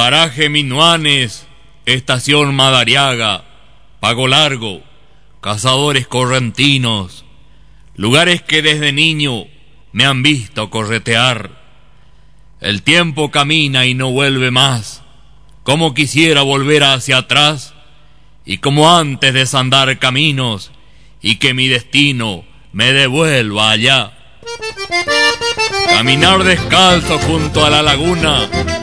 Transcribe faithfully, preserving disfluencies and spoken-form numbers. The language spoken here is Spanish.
Paraje Minuanes, estación Madariaga, Pago Largo, cazadores correntinos, lugares que desde niño me han visto corretear. El tiempo camina y no vuelve más, como quisiera volver hacia atrás, y como antes desandar caminos, y que mi destino me devuelva allá. Caminar descalzo junto a la laguna,